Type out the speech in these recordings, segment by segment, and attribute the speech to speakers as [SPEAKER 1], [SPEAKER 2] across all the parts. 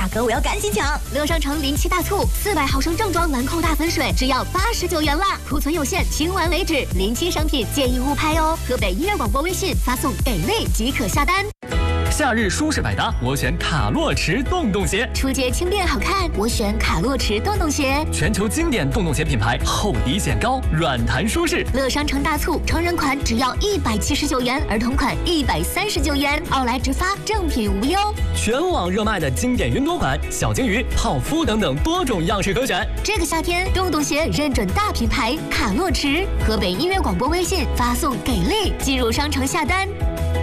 [SPEAKER 1] 格我要赶紧抢！乐商城临期大促，400毫升正装兰蔻大粉水只要89元啦，库存有限，清完为止。临期商品建议勿拍哦。河北音乐广播微信发送给力即可下单。
[SPEAKER 2] 夏日舒适百搭，我选卡洛驰洞洞鞋。
[SPEAKER 1] 出街轻便好看，我选卡洛驰洞洞鞋。
[SPEAKER 2] 全球经典洞洞鞋品牌，厚底显高，软弹舒适。
[SPEAKER 1] 乐商城大促，成人款只要179元，儿童款139元，奥莱直发，正品无忧。
[SPEAKER 2] 全网热卖的经典云朵款、小鲸鱼、泡芙等等多种样式可选。
[SPEAKER 1] 这个夏天，洞洞鞋认准大品牌卡洛驰。河北音乐广播微信发送给力，进入商城下单。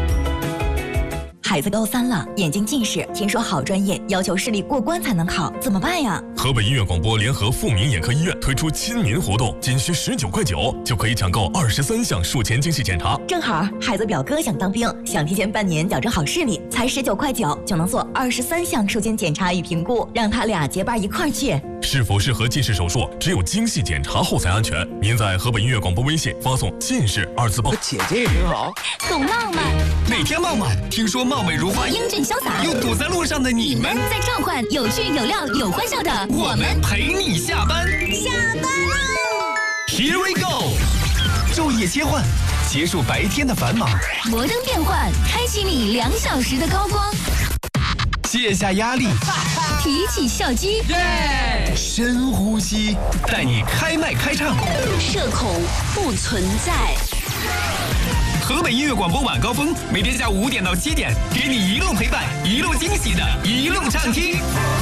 [SPEAKER 3] 孩子高3了，眼睛近视，听说好专业，要求视力过关才能考，怎么办呀？
[SPEAKER 4] 河北音乐广播联合富民眼科医院推出亲民活动，仅需19.9块就可以抢购23项术前精细检查。
[SPEAKER 3] 正好孩子表哥想当兵，想提前半年矫正好视力，才19.9块就能做23项术前检查与评估，让他俩结伴一块儿去。
[SPEAKER 4] 是否适合近视手术，只有精细检查后才安全。您在河北音乐广播微信发送“近视”2字报。
[SPEAKER 5] 姐姐也挺好，
[SPEAKER 1] 懂浪漫，
[SPEAKER 5] 每天傍晚听说貌美如花、
[SPEAKER 1] 英俊潇洒，
[SPEAKER 5] 又堵在路上的你们，
[SPEAKER 1] 在召唤有趣有料有欢笑的
[SPEAKER 5] 我们陪你下班。
[SPEAKER 1] 下班喽
[SPEAKER 5] Here we go， 昼夜切换，结束白天的繁忙，
[SPEAKER 1] 摩登变换，开启你2小时的高光，
[SPEAKER 5] 卸下压力，
[SPEAKER 1] 提起笑肌，
[SPEAKER 5] 深呼吸，带你开麦开唱，
[SPEAKER 1] 社恐不存在。
[SPEAKER 5] 河北音乐广播晚高峰，每天下午5点到7点，给你一路陪伴，一路惊喜的一路畅听。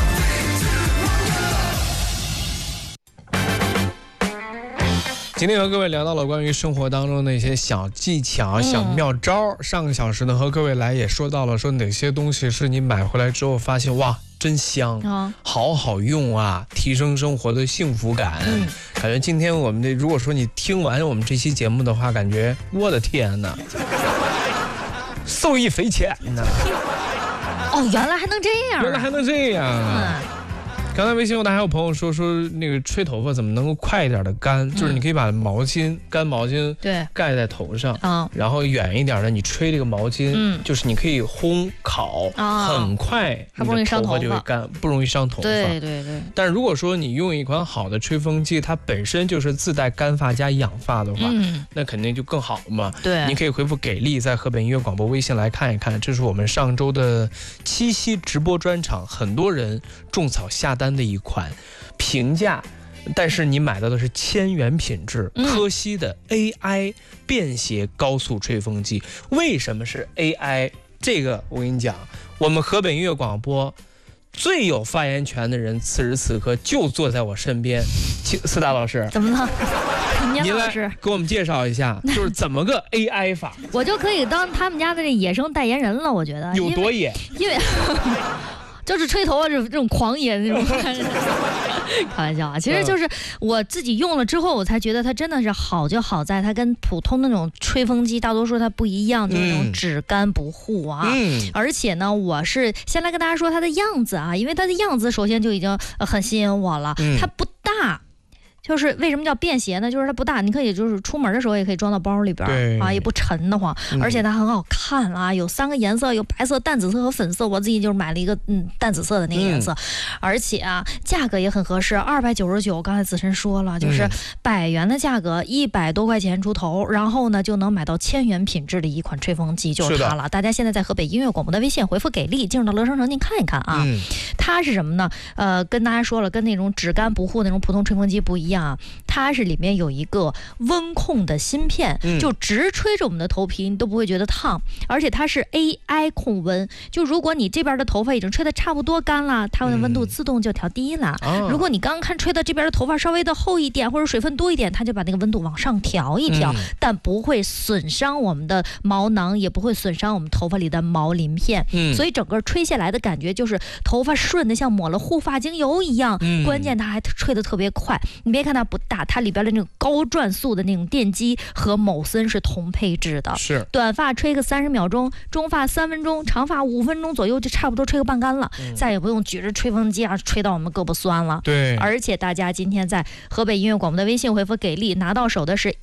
[SPEAKER 6] 今天和各位聊到了关于生活当中的一些小技巧、小妙招。上个小时呢，和各位来也说到了，说哪些东西是你买回来之后发现哇真香，好好用啊，提升生活的幸福感。感觉今天我们如果说你听完我们这期节目的话，感觉我的天哪，受益匪浅呢。
[SPEAKER 7] 哦，原来还能这样，
[SPEAKER 6] 原来还能这样。刚才微信后台还有朋友说那个吹头发怎么能够快一点的干，就是你可以把干毛巾盖在头上，然后远一点的你吹这个毛巾，就是你可以烘烤，很快你的头发就会干，不容易伤头发。
[SPEAKER 7] 对对对。
[SPEAKER 6] 但如果说你用一款好的吹风机，它本身就是自带干发加养发的话，那肯定就更好嘛。
[SPEAKER 7] 对，
[SPEAKER 6] 你可以回复给力，在河北音乐广播微信来看一看，这是我们上周的7夕直播专场，很多人种草下单的一款平价，但是你买到的是1000元品质科西的 AI 便携高速吹风机。为什么是 AI？ 这个我跟你讲，我们河北音乐广播最有发言权的人，此时此刻就坐在我身边，四大老师。
[SPEAKER 7] 怎么了？
[SPEAKER 6] 你来给我们介绍一下，就是怎么个 AI 法？
[SPEAKER 7] 我就可以当他们家的这野生代言人了，我觉得
[SPEAKER 6] 有多野？
[SPEAKER 7] 因为就是吹头发这种狂野那种开玩笑啊，其实就是我自己用了之后，我才觉得它真的是好，就好在它跟普通的那种吹风机大多数它不一样，就是那种只干不护啊。而且呢，我是先来跟大家说它的样子啊，因为它的样子首先就已经很吸引我了，它不大。就是为什么叫便携呢？就是它不大，你可以就是出门的时候也可以装到包里边啊，也不沉得慌，而且它很好看啊，有3个颜色，有白色、淡紫色和粉色。我自己就是买了一个淡紫色的那个颜色，而且啊价格也很合适，299。刚才子晨说了，就是100元的价格，100多块钱出头，然后呢就能买到1000元品质的一款吹风机，就是它了。大家现在在河北音乐广播的微信回复给力，进入到乐商城您看一看啊，它是什么呢？跟大家说了，跟那种只干不护那种普通吹风机不一样。它是里面有一个温控的芯片，就直吹着我们的头皮你都不会觉得烫，而且它是 AI 控温，就如果你这边的头发已经吹得差不多干了，它的温度自动就调低了，如果你刚看吹的这边的头发稍微的厚一点或者水分多一点，它就把那个温度往上调一调，但不会损伤我们的毛囊，也不会损伤我们头发里的毛鳞片，所以整个吹下来的感觉就是头发顺的像抹了护发精油一样，关键它还吹得特别快。你别看它不大，它里边的那种高转速的那种电机和某森是同配置的，是短发吹个30秒钟，中发3分钟，长发5分钟左右就差不多吹个半干了，再也不用举着吹风机啊吹到我们胳膊酸了。对，而且大家今天在河北音乐广播的微信回复给力，拿到手的是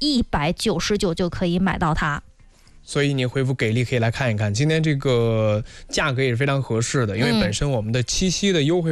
[SPEAKER 7] 199就可以买到它。
[SPEAKER 6] 所以你回复给力可以来看一看，今天这个价格也是非常合适的，因为本身我们的7夕的优惠